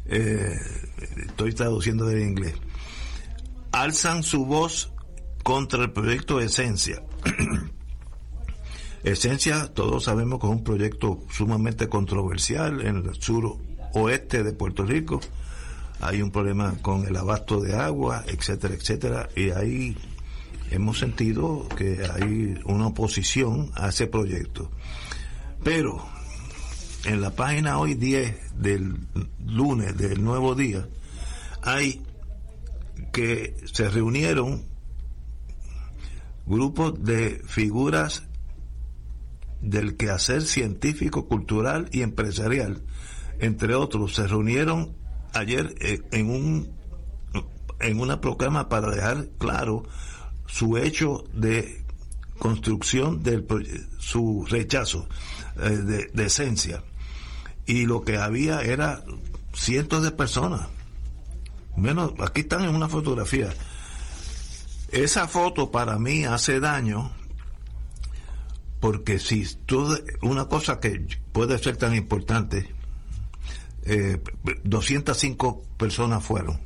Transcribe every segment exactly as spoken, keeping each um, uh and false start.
eh, estoy traduciendo del inglés, alzan su voz contra el proyecto Esencia. Esencia, todos sabemos que es un proyecto sumamente controversial en el sur oeste de Puerto Rico. Hay un problema con el abasto de agua, etcétera, etcétera, y ahí hemos sentido que hay una oposición a ese proyecto. Pero en la página hoy diez del lunes del Nuevo Día hay que se reunieron grupos de figuras del quehacer científico, cultural y empresarial, entre otros, se reunieron ayer eh, en un en una proclama para dejar claro su hecho de construcción del su rechazo eh, de, de Esencia, y lo que había era cientos de personas. Menos, aquí están en una fotografía. Esa foto para mí hace daño, porque si tú, una cosa que puede ser tan importante, eh, doscientas cinco personas fueron,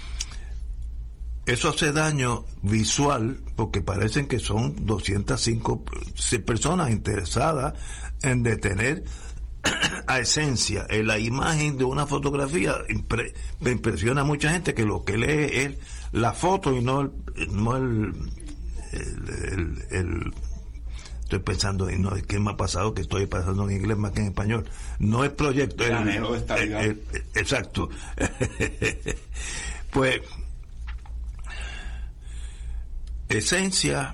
eso hace daño visual, porque parecen que son doscientas cinco personas interesadas en detener a Esencia. En la imagen de una fotografía impre, me impresiona a mucha gente que lo que lee es la foto y no el, no el, el, el, el estoy pensando en no, ¿qué me ha pasado? Que estoy pensando en inglés más que en español. No es proyecto, el, anhelo de estabilidad. El, el, exacto. Pues Esencia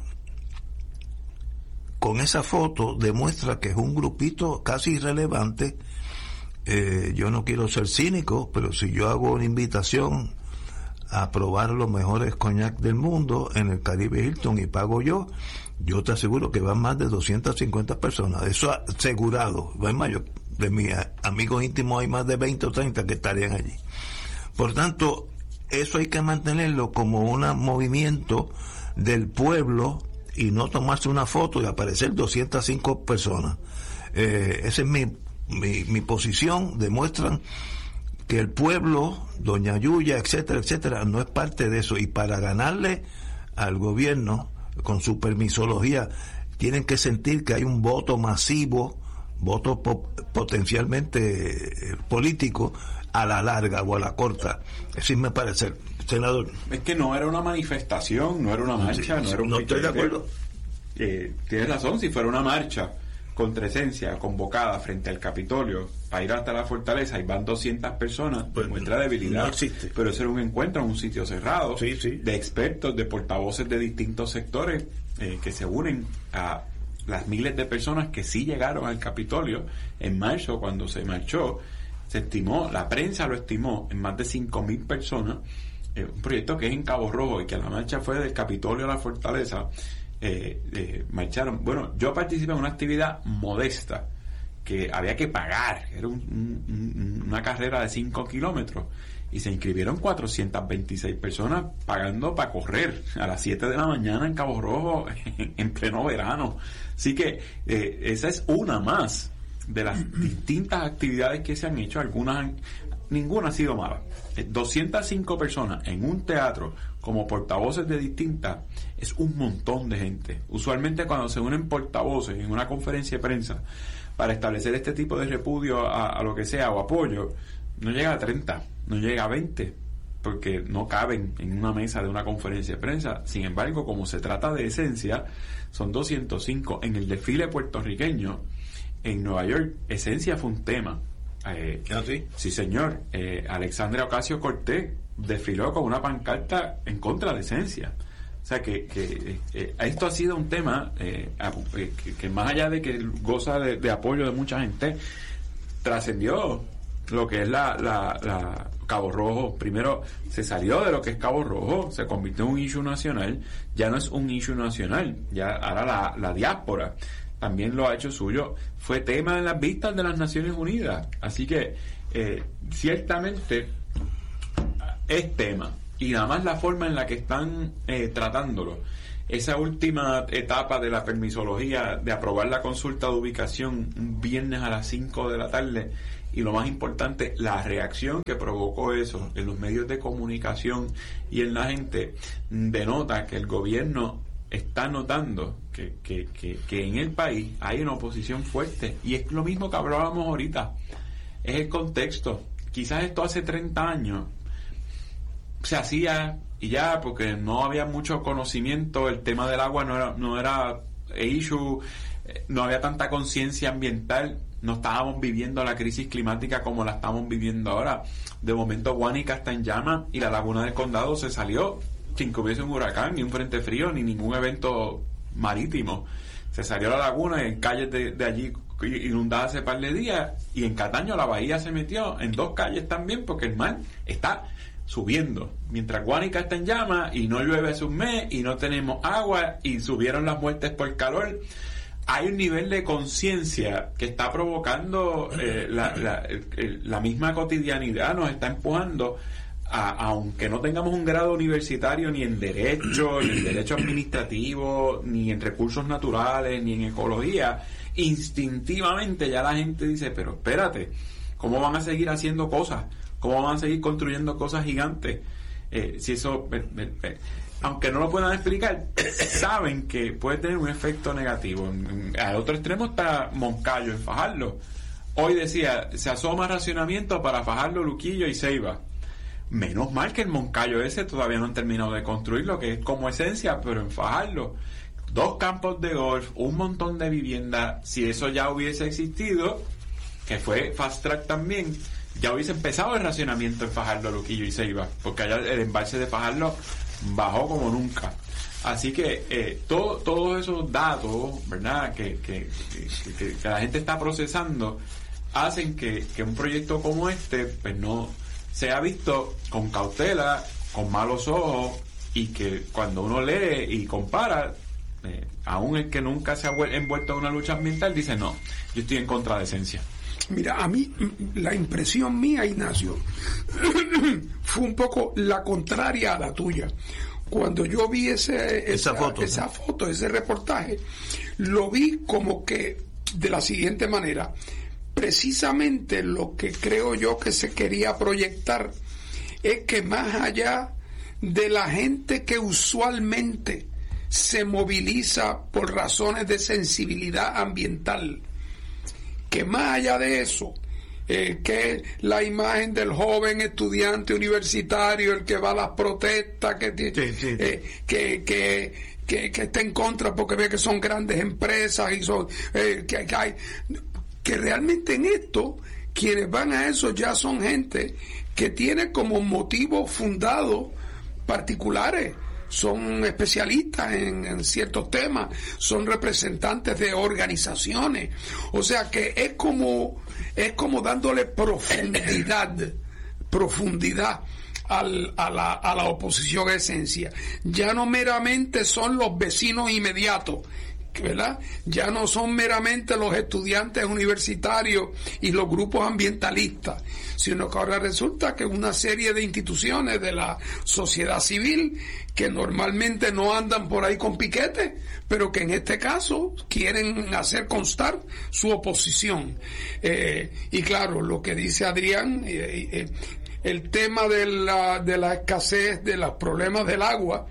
con esa foto demuestra que es un grupito casi irrelevante. Eh, yo no quiero ser cínico, pero si yo hago una invitación a probar los mejores coñac del mundo en el Caribe Hilton y pago yo, yo te aseguro que van más de doscientas cincuenta personas, eso asegurado. Yo, de mis amigos íntimos hay más de veinte o treinta que estarían allí. Por tanto, eso hay que mantenerlo como un movimiento del pueblo y no tomarse una foto y aparecer doscientas cinco personas. Eh, esa es mi, mi, mi posición. Demuestran que el pueblo, doña Yuya, etcétera, etcétera, no es parte de eso, y para ganarle al gobierno con su permisología tienen que sentir que hay un voto masivo, voto po- potencialmente eh, político a la larga o a la corta. Así me parece, senador. Es que no era una manifestación, no era una marcha, sí, no era un... No estoy de acuerdo. Eh, tienes razón, si fuera una marcha contra Esencia convocada frente al Capitolio para ir hasta la fortaleza y van doscientas personas, pues muestra debilidad. No existe. Pero eso era un encuentro en un sitio cerrado, sí, sí, de expertos, de portavoces de distintos sectores eh, que se unen a las miles de personas que sí llegaron al Capitolio en marzo. Cuando se marchó, se estimó, la prensa lo estimó en más de cinco mil personas, eh, un proyecto que es en Cabo Rojo, y que la marcha fue del Capitolio a la fortaleza. Eh, eh, marcharon. Bueno, yo participé en una actividad modesta que había que pagar, era un, un, una carrera de cinco kilómetros, y se inscribieron cuatrocientas veintiséis personas pagando para correr a las siete de la mañana en Cabo Rojo en, en pleno verano. Así que eh, esa es una más de las distintas actividades que se han hecho. Algunas han, ninguna ha sido mala. doscientas cinco personas en un teatro como portavoces de distintas es un montón de gente. Usualmente cuando se unen portavoces en una conferencia de prensa para establecer este tipo de repudio a, a lo que sea o apoyo, no llega a treinta, no llega a veinte, porque no caben en una mesa de una conferencia de prensa. Sin embargo, como se trata de Esencia, son doscientos cinco. En el desfile puertorriqueño en Nueva York, Esencia fue un tema. Eh, ¿Ah, sí? Sí, señor. Eh, Alexandria Ocasio-Cortez desfiló con una pancarta en contra de Esencia. O sea que, que eh, esto ha sido un tema eh, eh, que, que más allá de que goza de, de apoyo de mucha gente, trascendió lo que es la, la, la Cabo Rojo. Primero se salió de lo que es Cabo Rojo, se convirtió en un issue nacional. Ya no es un issue nacional, ya ahora la, la diáspora también lo ha hecho suyo. Fue tema en las vistas de las Naciones Unidas. Así que eh, ciertamente es tema, y nada más la forma en la que están eh, tratándolo. Esa última etapa de la permisología de aprobar la consulta de ubicación un viernes a las cinco de la tarde y lo más importante, la reacción que provocó eso en los medios de comunicación y en la gente denota que el gobierno está notando que, que, que, que en el país hay una oposición fuerte, y es lo mismo que hablábamos ahorita, es el contexto. Quizás esto hace treinta años se hacía y ya, porque no había mucho conocimiento, el tema del agua no era, no era issue, no había tanta conciencia ambiental, no estábamos viviendo la crisis climática como la estamos viviendo ahora. De momento Guánica está en llamas y la Laguna del Condado se salió sin que hubiese un huracán, ni un frente frío, ni ningún evento marítimo. Se salió la laguna en calles de, de allí inundadas hace par de días, y en Cataño la bahía se metió en dos calles también, porque el mar está subiendo. Mientras Guánica está en llamas y no llueve hace un mes y no tenemos agua y subieron las muertes por calor, hay un nivel de conciencia que está provocando eh, la, la, el, la misma cotidianidad, nos está empujando a, aunque no tengamos un grado universitario ni en derecho, ni en derecho administrativo, ni en recursos naturales, ni en ecología, instintivamente ya la gente dice, pero espérate, ¿cómo van a seguir haciendo cosas? ¿Cómo van a seguir construyendo cosas gigantes? Eh, si eso, eh, eh, aunque no lo puedan explicar, saben que puede tener un efecto negativo. Al otro extremo está Moncayo, en Fajardo. Hoy decía, se asoma racionamiento para Fajardo, Luquillo y Ceiba. Menos mal que el Moncayo ese todavía no han terminado de construir, lo que es como esencia, pero en Fajardo, dos campos de golf, un montón de viviendas. Si eso ya hubiese existido, que fue fast track también, ya hubiese empezado el racionamiento en Fajardo, Luquillo y Ceiba, porque allá el embalse de Fajardo bajó como nunca. Así que eh, todo, todos esos datos, ¿verdad?, que, que, que, que la gente está procesando, hacen que, que un proyecto como este pues no sea visto con cautela, con malos ojos, y que cuando uno lee y compara, eh, aún el que nunca se ha envuelto en una lucha ambiental dice, no, yo estoy en contra de esencia. Mira, a mí la impresión mía, Ignacio, fue un poco la contraria a la tuya. Cuando yo vi ese, esa, esa, foto, esa foto, ese reportaje, lo vi como que de la siguiente manera. Precisamente lo que creo yo que se quería proyectar es que más allá de la gente que usualmente se moviliza por razones de sensibilidad ambiental, que más allá de eso, eh, que la imagen del joven estudiante universitario, el que va a las protestas, que, sí, sí. Eh, que, que, que, que está en contra porque ve que son grandes empresas y son eh, que, que hay, que realmente en esto quienes van a eso ya son gente que tiene como motivos fundados particulares. Son especialistas en, en ciertos temas, son representantes de organizaciones, o sea que es como es como dándole profundidad profundidad al, a, la, a la oposición a esencia. Ya no meramente son los vecinos inmediatos, ¿verdad? Ya no son meramente los estudiantes universitarios y los grupos ambientalistas, sino que ahora resulta que una serie de instituciones de la sociedad civil que normalmente no andan por ahí con piquetes, pero que en este caso quieren hacer constar su oposición. Eh, y claro, lo que dice Adrián, eh, eh, el tema de la, de la escasez, de los problemas del agua,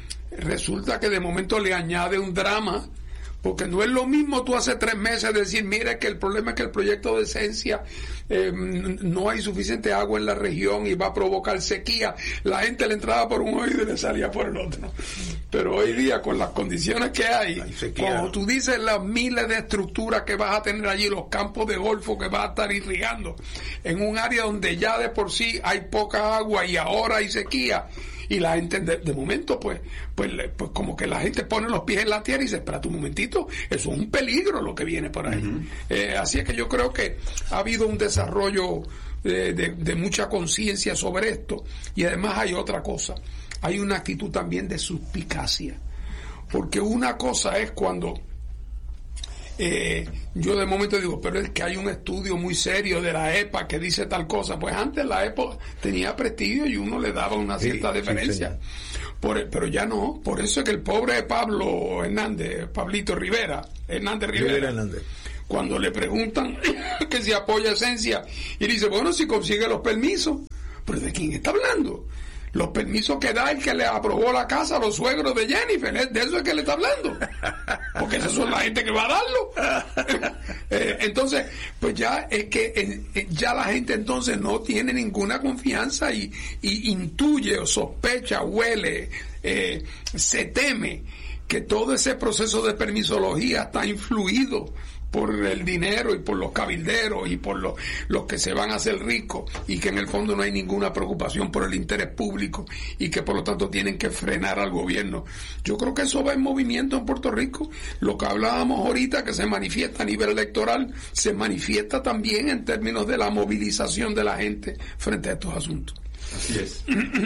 resulta que de momento le añade un drama, porque no es lo mismo tú hace tres meses decir, mira que el problema es que el proyecto de esencia eh, no hay suficiente agua en la región y va a provocar sequía. La gente le entraba por un oído y le salía por el otro. Pero hoy día, con las condiciones que hay, como tú dices, las miles de estructuras que vas a tener allí, los campos de golfo que vas a estar irrigando, en un área donde ya de por sí hay poca agua y ahora hay sequía, y la gente de, de momento pues, pues pues como que la gente pone los pies en la tierra y dice, espérate un momentito, eso es un peligro lo que viene por ahí. Uh-huh. eh, así es que yo creo que ha habido un desarrollo de, de, de mucha conciencia sobre esto, y además hay otra cosa, hay una actitud también de suspicacia, porque una cosa es cuando Eh, yo de momento digo, pero es que hay un estudio muy serio de la E P A que dice tal cosa. Pues antes la E P A tenía prestigio y uno le daba una cierta sí, deferencia. Sí, por, pero ya no. Por eso es que el pobre Pablo Hernández, Pablito Rivera, Hernández Rivera, Rivera Hernández. cuando le preguntan que si apoya Esencia, y dice, bueno, si consigue los permisos. ¿Pero de quién está hablando? Los permisos que da el que le aprobó la casa a los suegros de Jennifer, ¿eh? De eso es que le está hablando, porque esas son la gente que va a darlo. eh, entonces pues ya es que eh, ya la gente entonces no tiene ninguna confianza y, y intuye o sospecha, huele, eh, se teme que todo ese proceso de permisología está influido por el dinero y por los cabilderos y por los, los que se van a hacer ricos, y que en el fondo no hay ninguna preocupación por el interés público y que por lo tanto tienen que frenar al gobierno. Yo creo que eso va en movimiento en Puerto Rico. Lo que hablábamos ahorita, que se manifiesta a nivel electoral, se manifiesta también en términos de la movilización de la gente frente a estos asuntos. Así es.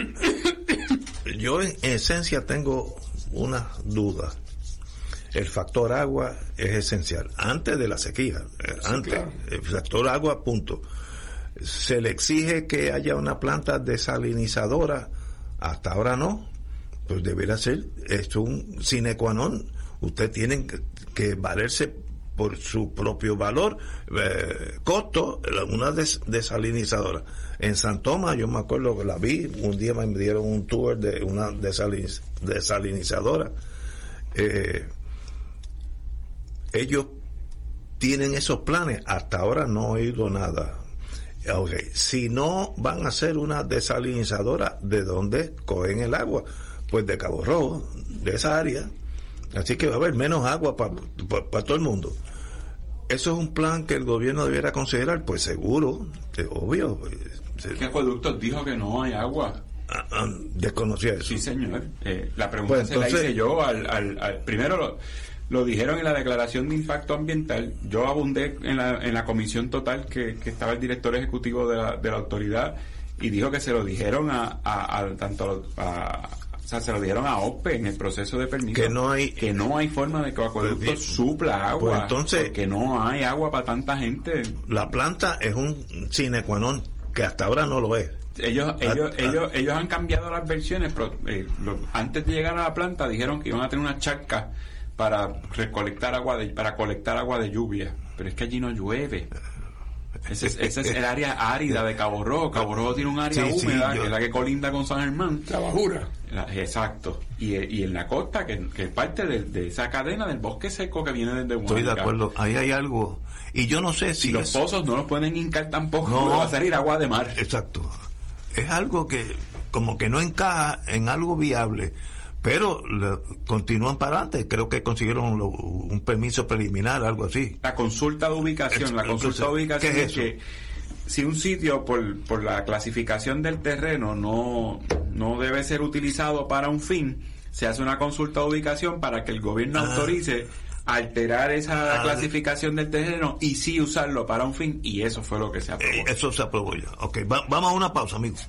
Yo en esencia tengo una duda. El factor agua es esencial, antes de la sequía, sí, antes, claro. El factor agua, punto. Se le exige que haya una planta desalinizadora, hasta ahora no, pues debería ser, esto un sine qua non. Usted tiene que, que valerse por su propio valor, eh, costo, una des, desalinizadora. En San Tomás, yo me acuerdo que la vi, un día me dieron un tour de una desaliniz, desalinizadora. Eh, Ellos tienen esos planes, hasta ahora no he oído nada. Okay. Si no van a hacer una desalinizadora, ¿de dónde cogen el agua? Pues de Cabo Rojo, de esa área. Así que va a haber menos agua para pa, pa todo el mundo. ¿Eso es un plan que el gobierno debiera considerar? Pues seguro, es obvio. ¿Qué acueductos dijo que no hay agua? Ah, ah, desconocía eso. Sí, señor. Eh, la pregunta pues se entonces, la hice yo al... al, al primero... Lo, Lo dijeron en la declaración de impacto ambiental. Yo abundé en la, en la comisión total que, que estaba el director ejecutivo de la, de la autoridad, y dijo que se lo dijeron a, a, a tanto a, o sea, se lo dijeron a O P E en el proceso de permiso, que no hay que no hay forma de que el acueducto pues, supla agua, pues entonces, porque no hay agua para tanta gente. La planta es un sine qua non, que hasta ahora no lo es. Ellos ellos a, a, ellos ellos han cambiado las versiones, pero eh, lo, antes de llegar a la planta dijeron que iban a tener una charca para recolectar agua de, para colectar agua de lluvia, pero es que allí no llueve. Ese es, ese es el área árida de Cabo Rojo. Cabo Rojo tiene un área sí, húmeda, sí, yo... que es la que colinda con San Germán. La bajura. La, exacto. Y, y en la costa, que, que es parte de, de esa cadena del bosque seco que viene desde Huánica. Estoy de acuerdo, ahí hay algo. Y yo no sé si... Y los es... pozos no los pueden hincar tampoco, no, no va a salir agua de mar. Exacto. Es algo que como que no encaja en algo viable. Pero le, continúan para adelante. Creo que consiguieron lo, un permiso preliminar, algo así. La consulta de ubicación, el, la consulta de ubicación ¿qué es, es que si un sitio por, por la clasificación del terreno no, no debe ser utilizado para un fin, se hace una consulta de ubicación para que el gobierno ah. autorice alterar esa ah. clasificación del terreno y sí usarlo para un fin, y eso fue lo que se aprobó. Eh, eso se aprobó ya. Ok, va, vamos a una pausa, amigos.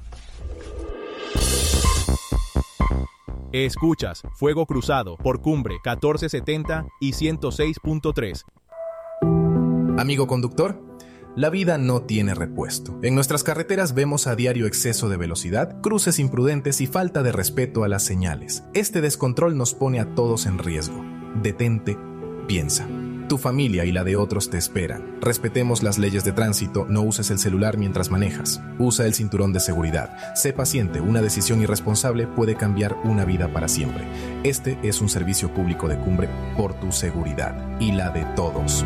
Escuchas Fuego Cruzado por Cumbre catorce setenta y ciento seis punto tres. Amigo conductor, la vida no tiene repuesto. En nuestras carreteras vemos a diario exceso de velocidad, cruces imprudentes y falta de respeto a las señales. Este descontrol nos pone a todos en riesgo. Detente, piensa. Tu familia y la de otros te esperan. Respetemos las leyes de tránsito, no uses el celular mientras manejas. Usa el cinturón de seguridad. Sé paciente, una decisión irresponsable puede cambiar una vida para siempre. Este es un servicio público de Cumbre por tu seguridad y la de todos.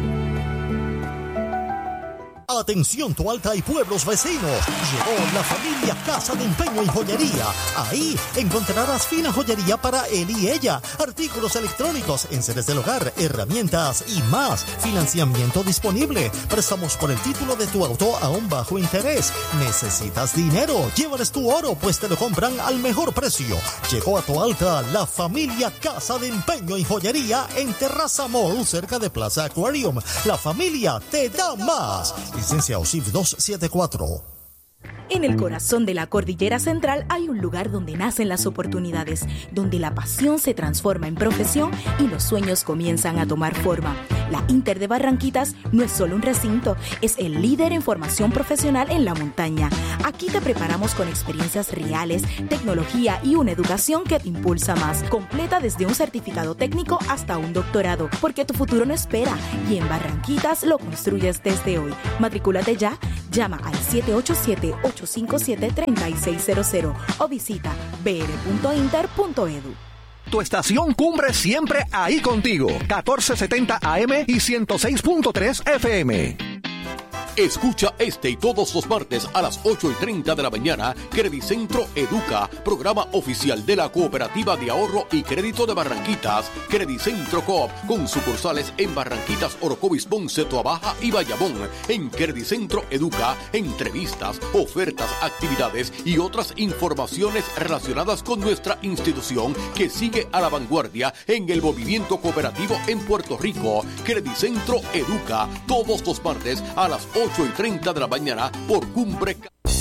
Atención Toalta y pueblos vecinos, llegó la familia Casa de Empeño y Joyería. Ahí encontrarás fina joyería para él y ella, artículos electrónicos, enseres del hogar, herramientas y más. Financiamiento disponible, préstamos por el título de tu auto a un bajo interés. ¿Necesitas dinero? Llévales tu oro, pues te lo compran al mejor precio. Llegó a Toalta la familia Casa de Empeño y Joyería en Terraza Mall, cerca de Plaza Aquarium. La familia te da más. Licencia O S I F doscientos setenta y cuatro. En el corazón de la Cordillera Central hay un lugar donde nacen las oportunidades, donde la pasión se transforma en profesión y los sueños comienzan a tomar forma. La Inter de Barranquitas no es solo un recinto, es el líder en formación profesional en la montaña. Aquí te preparamos con experiencias reales, tecnología y una educación que te impulsa más. Completa desde un certificado técnico hasta un doctorado, porque tu futuro no espera y en Barranquitas lo construyes desde hoy. Matricúlate ya, llama al siete ocho siete, ocho cinco siete, tres seis cero cero o visita b r punto inter punto e d u. Tu estación Cumbre siempre ahí contigo. catorce setenta A M y ciento seis punto tres F M. Escucha este y todos los martes a las ocho y treinta de la mañana, Credicentro Educa, programa oficial de la Cooperativa de Ahorro y Crédito de Barranquitas, Credicentro Coop, con sucursales en Barranquitas, Orocovis, Ponce, Toabaja y Bayamón. En Credicentro Educa, entrevistas, ofertas, actividades y otras informaciones relacionadas con nuestra institución que sigue a la vanguardia en el movimiento cooperativo en Puerto Rico. Credicentro Educa, todos los martes a las ocho y treinta de la mañana por Cumbre.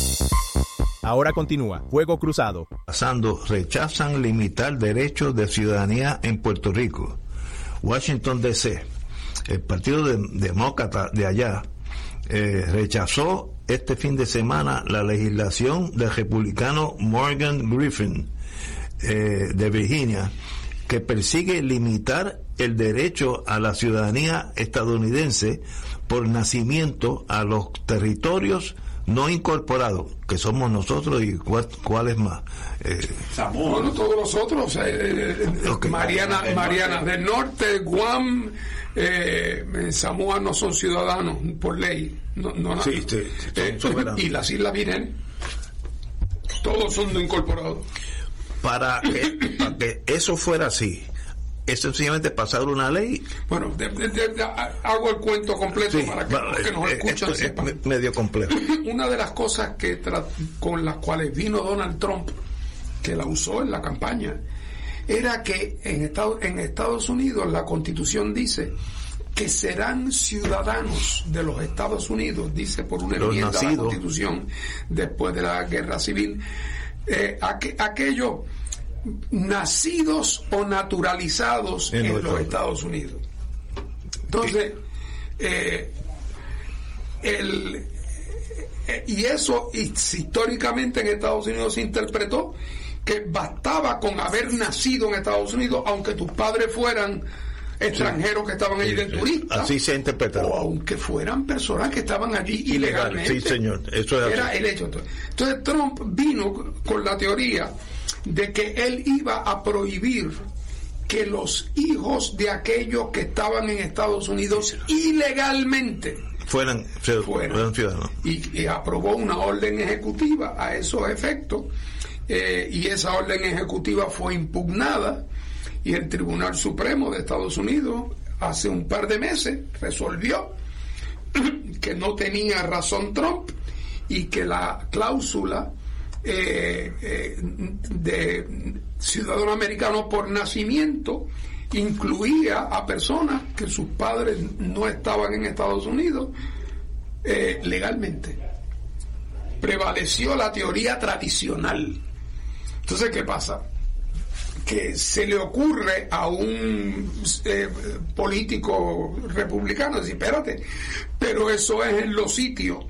Ahora continúa Fuego Cruzado. Pasando, rechazan limitar derechos de ciudadanía en Puerto Rico. Washington D C, el Partido de, Demócrata de allá, eh, rechazó este fin de semana la legislación del republicano Morgan Griffin eh, de Virginia, que persigue limitar el derecho a la ciudadanía estadounidense por nacimiento a los territorios no incorporados, que somos nosotros y cuáles más. Eh, Samoa. Bueno, todos los otros, eh, okay. Mariana, Marianas del Norte, Guam, eh, Samoa no son ciudadanos por ley. No, no, sí, sí, eh, y las Islas Vírgenes, todos son no incorporados. Para que, para que eso fuera así, es sencillamente pasar una ley. Bueno, de, de, de, de, hago el cuento completo, sí, para que los que nos escuchan sepan. Es medio complejo. Una de las cosas que tra- con las cuales vino Donald Trump, que la usó en la campaña, era que en Estados, en Estados Unidos la Constitución dice que serán ciudadanos de los Estados Unidos, dice por una enmienda a la Constitución después de la Guerra Civil, eh, aqu- aquello nacidos o naturalizados en, en los Estados Unidos. Entonces, eh, el, eh, y eso históricamente en Estados Unidos se interpretó que bastaba con haber nacido en Estados Unidos, aunque tus padres fueran extranjeros, sí, que estaban allí de turistas, así se ha interpretado, o aunque fueran personas que estaban allí ilegalmente. Sí, señor, eso es era así. El hecho. Entonces Trump vino con la teoría de que él iba a prohibir que los hijos de aquellos que estaban en Estados Unidos ilegalmente fueran, fueran, fueran ciudadanos. Y, y aprobó una orden ejecutiva a esos efectos, eh, y esa orden ejecutiva fue impugnada y el Tribunal Supremo de Estados Unidos hace un par de meses resolvió que no tenía razón Trump y que la cláusula eh, eh, de ciudadano americano por nacimiento incluía a personas que sus padres no estaban en Estados Unidos eh, legalmente. Prevaleció la teoría tradicional. Entonces, ¿qué pasa? Que se le ocurre a un eh, político republicano decir, espérate, pero eso es en los sitios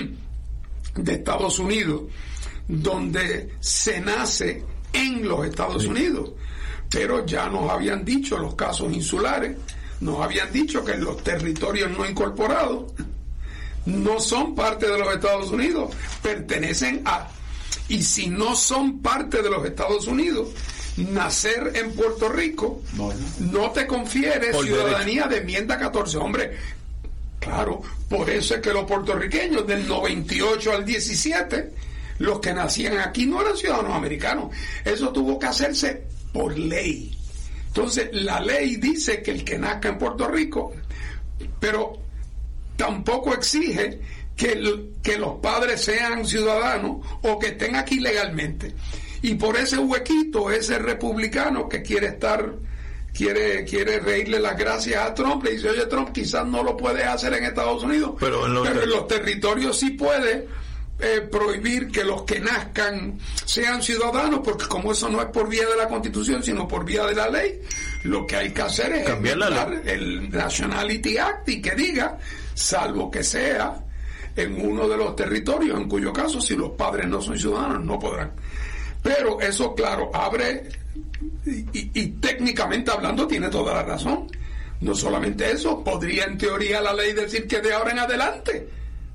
de Estados Unidos donde se nace en los Estados sí. Unidos, pero ya nos habían dicho los casos insulares, nos habían dicho que los territorios no incorporados no son parte de los Estados Unidos, pertenecen a, y si no son parte de los Estados Unidos, nacer en Puerto Rico no, no. no te confiere por ciudadanía derecho de enmienda catorce. Hombre, claro, por eso es que los puertorriqueños del noventa y ocho al diecisiete, los que nacían aquí no eran ciudadanos americanos. Eso tuvo que hacerse por ley. Entonces, la ley dice que el que nazca en Puerto Rico, pero tampoco exige que, el, que los padres sean ciudadanos o que estén aquí legalmente. Y por ese huequito, ese republicano que quiere estar, quiere quiere reírle las gracias a Trump, le dice, oye, Trump, quizás no lo puedes hacer en Estados Unidos, pero en los, pero en los territorios sí puede, eh, prohibir que los que nazcan sean ciudadanos, porque como eso no es por vía de la Constitución, sino por vía de la ley, lo que hay que hacer es cambiar la ley, el Nationality Act, y que diga, salvo que sea en uno de los territorios, en cuyo caso, si los padres no son ciudadanos, no podrán. Pero eso, claro, abre, y, y, y técnicamente hablando tiene toda la razón. No solamente eso, podría en teoría la ley decir que de ahora en adelante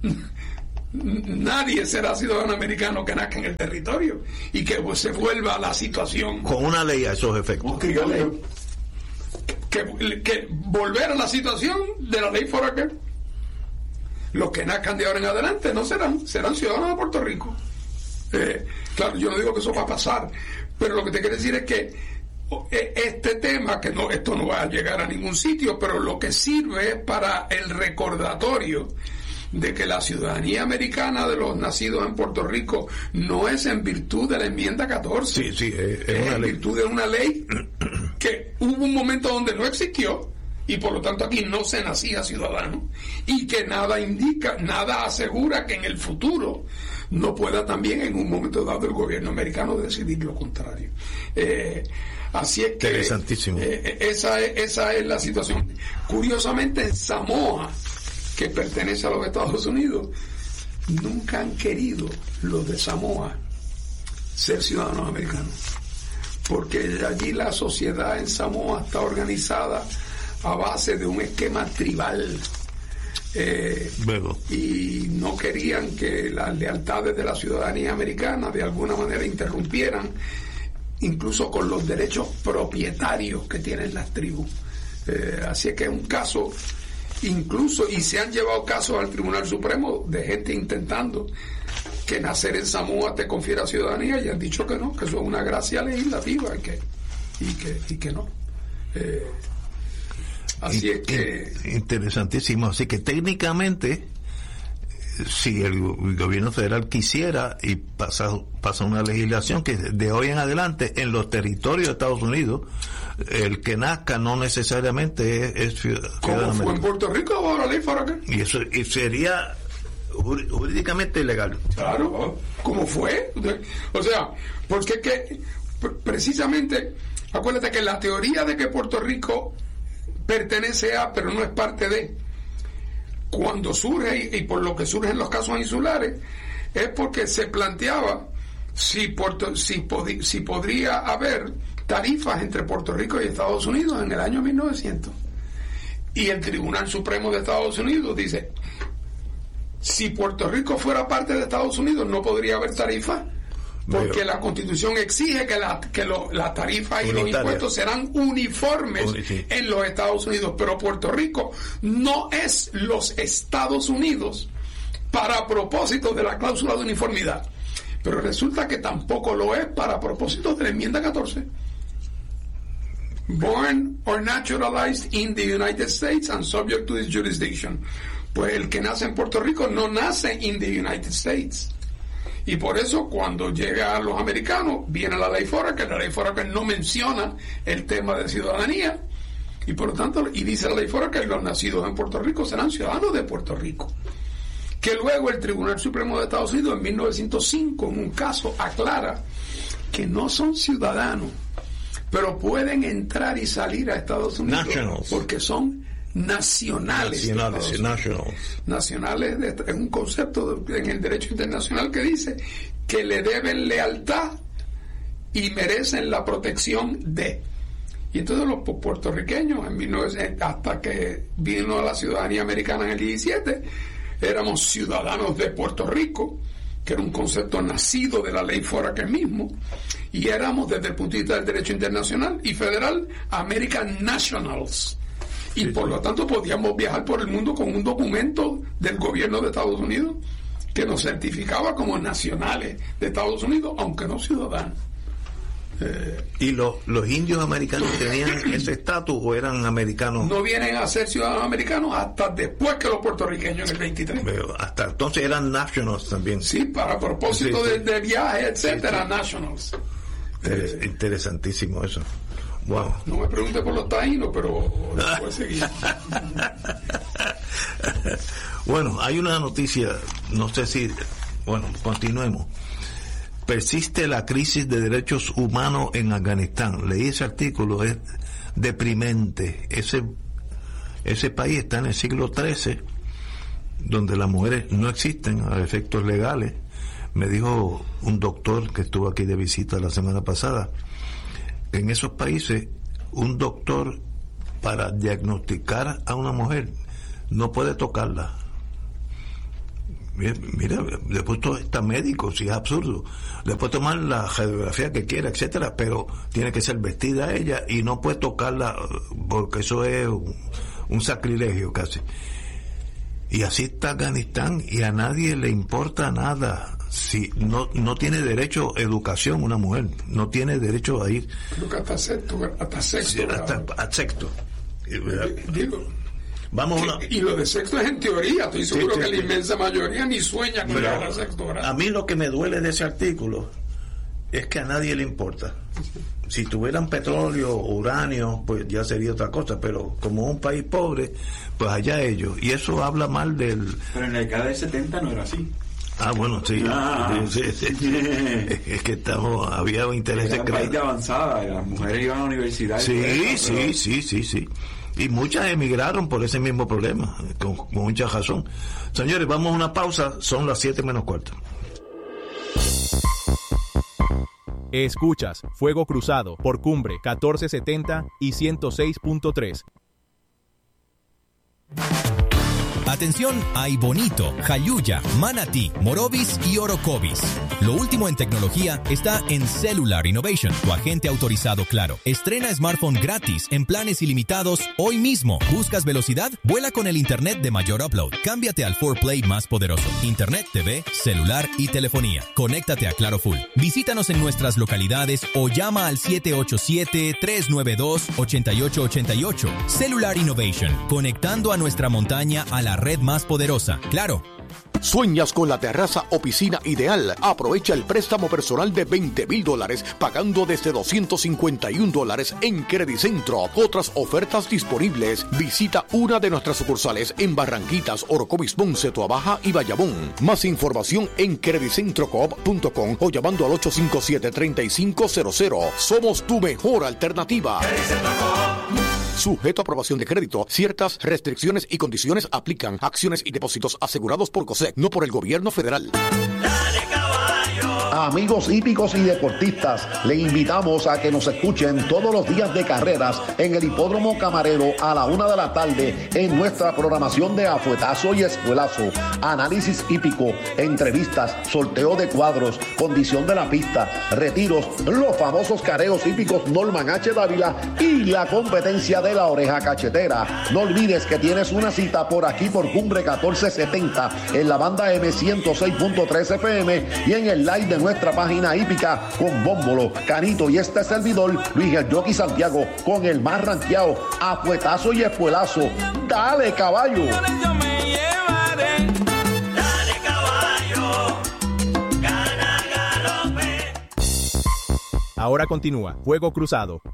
nadie será ciudadano americano que nazca en el territorio, y que pues, se vuelva a la situación con una ley a esos efectos, que, que, que volver a la situación de la ley Foraker. Los que nazcan de ahora en adelante no serán serán ciudadanos de Puerto Rico. Eh, claro, yo no digo que eso va a pasar, pero lo que te quiero decir es que este tema, que no, esto no va a llegar a ningún sitio, pero lo que sirve es para el recordatorio de que la ciudadanía americana de los nacidos en Puerto Rico no es en virtud de la enmienda catorce, sí, sí, es, es, es una en ley. virtud de una ley que hubo un momento donde no existió, y por lo tanto aquí no se nacía ciudadano, y que nada indica, nada asegura que en el futuro no pueda también en un momento dado el gobierno americano decidir lo contrario. Eh, así es que interesantísimo. Eh, esa, es, esa es la situación. Curiosamente, en Samoa, que pertenece a los Estados Unidos, nunca han querido los de Samoa ser ciudadanos americanos, porque allí la sociedad en Samoa está organizada a base de un esquema tribal, eh, y no querían que las lealtades de la ciudadanía americana de alguna manera interrumpieran incluso con los derechos propietarios que tienen las tribus. Eh, así es que es un caso, incluso, y se han llevado casos al Tribunal Supremo de gente intentando que nacer en Samoa te confiera ciudadanía, y han dicho que no, que eso es una gracia legislativa, y que, y que, y que no. Eh, Así es que... Interesantísimo. Así que técnicamente, si el gobierno federal quisiera y pasa, pasa una legislación que de hoy en adelante en los territorios de Estados Unidos, el que nazca no necesariamente es, es ciudadano. ¿Cómo fue en Puerto Rico bajo la ley Foraker? Y eso y sería jurídicamente ilegal. Claro, ¿cómo fue? O sea, porque que precisamente, acuérdate que la teoría de que Puerto Rico pertenece a, pero no es parte de, cuando surge, y, y por lo que surgen los casos insulares, es porque se planteaba si Puerto, si, podi, si podría haber tarifas entre Puerto Rico y Estados Unidos en el año mil novecientos, y el Tribunal Supremo de Estados Unidos dice, si Puerto Rico fuera parte de Estados Unidos no podría haber tarifas, porque Pero, la Constitución exige que la que lo, las tarifas y los impuestos serán uniformes sí. en los Estados Unidos, pero Puerto Rico no es los Estados Unidos para propósitos de la cláusula de uniformidad, pero resulta que tampoco lo es para propósitos de la enmienda catorce. Born or naturalized in the United States and subject to its jurisdiction. Pues el que nace en Puerto Rico no nace in the United States. Y por eso cuando llega a los americanos viene la ley Foraker, la ley Foraker no menciona el tema de ciudadanía, y por lo tanto, y dice la ley Foraker que los nacidos en Puerto Rico serán ciudadanos de Puerto Rico. Que luego el Tribunal Supremo de Estados Unidos en mil novecientos cinco en un caso aclara que no son ciudadanos, pero pueden entrar y salir a Estados Unidos Nationals. Porque son nacionales nacionales, nationals. nacionales de, es un concepto de, en el derecho internacional que dice que le deben lealtad y merecen la protección de, y entonces los puertorriqueños en mil novecientos, hasta que vino la ciudadanía americana en el diecisiete, éramos ciudadanos de Puerto Rico, que era un concepto nacido de la ley Foraker mismo, y éramos desde el punto de vista del derecho internacional y federal American Nationals. Y por lo tanto podíamos viajar por el mundo con un documento del gobierno de Estados Unidos que nos certificaba como nacionales de Estados Unidos, aunque no ciudadanos. Eh, ¿Y lo, los indios americanos tenían ese estatus o eran americanos? No vienen a ser ciudadanos americanos hasta después que los puertorriqueños en el veintitrés. Pero hasta entonces eran nationals también. Sí, para propósito sí, sí. De, de viaje, etcétera, sí, sí. Nationals. Eh, interesantísimo eso. Wow. No me pregunte por los taínos, pero después seguir. Bueno, hay una noticia, no sé si Bueno, continuemos. Persiste la crisis de derechos humanos en Afganistán. Leí ese artículo, es deprimente. Ese, ese país está en el siglo trece, donde las mujeres no existen a efectos legales. Me dijo un doctor que estuvo aquí de visita la semana pasada, en esos países un doctor para diagnosticar a una mujer no puede tocarla. Mira, mira, después todo está médico, si es absurdo. Le puede tomar la radiografía que quiera, etcétera, pero tiene que ser vestida ella y no puede tocarla porque eso es un, un sacrilegio casi. Y así está Afganistán y a nadie le importa nada. Si no no tiene derecho a educación una mujer, no tiene derecho a ir. Creo que hasta sexto, hasta sexto. Sí, hasta, hasta sexto. Digo, Vamos que, una... Y lo de sexto es en teoría, estoy seguro sí, sí, que sí. la inmensa mayoría ni sueña con llegar a sexto grado. A mí lo que me duele de ese artículo es que a nadie le importa. Si tuvieran petróleo o uranio, pues ya sería otra cosa, pero como un país pobre, pues allá ellos. Y eso habla mal del... Pero en la década del setenta no era así. Ah, bueno, sí. Ah. Sí, sí, sí. Es que estamos, había intereses... Era un país de avanzada, las mujeres iban a la universidad. Sí, eso, sí, pero... sí, sí, sí. Y muchas emigraron por ese mismo problema, con, con mucha razón. Señores, vamos a una pausa, son las siete menos cuarto. Escuchas Fuego Cruzado por Cumbre catorce setenta y ciento seis punto tres. Atención, hay Bonito, Jayuya, Manatí, Morovis y Orocovis. Lo último en tecnología está en Cellular Innovation, tu agente autorizado Claro. Estrena smartphone gratis en planes ilimitados hoy mismo. ¿Buscas velocidad? Vuela con el internet de mayor upload. Cámbiate al cuatro Play más poderoso. Internet, T V, celular y telefonía. Conéctate a Claro Full. Visítanos en nuestras localidades o llama al siete ocho siete, tres nueve dos, ocho ocho ocho ocho. Cellular Innovation, conectando a nuestra montaña a la red más poderosa. Claro. ¿Sueñas con la terraza o piscina ideal? Aprovecha el préstamo personal de veinte mil dólares pagando desde doscientos cincuenta y un dólares en Credicentro. Otras ofertas disponibles. Visita una de nuestras sucursales en Barranquitas, Orocovis, Ponce, Toabaja y Bayamón. Más información en credicentrocoop punto com o llamando al ocho cinco siete, tres cinco cero cero. Somos tu mejor alternativa. Sujeto a aprobación de crédito, ciertas restricciones y condiciones aplican. Acciones y depósitos asegurados por COSEC, no por el gobierno federal. Dale, amigos hípicos y deportistas, le invitamos a que nos escuchen todos los días de carreras en el Hipódromo Camarero a la una de la tarde en nuestra programación de Afuetazo y Espuelazo, análisis hípico, entrevistas, sorteo de cuadros, condición de la pista, retiros, los famosos careos hípicos Norman H. Dávila y la competencia de la oreja cachetera. No olvides que tienes una cita por aquí por Cumbre catorce setenta en la banda M ciento seis punto tres F M y en el live de nuestra página hípica con Bómbolo, Canito y este servidor Luis el Jockey Santiago con el más ranqueado Afuetazo y Espuelazo. ¡Dale, caballo! Ahora continúa Fuego Cruzado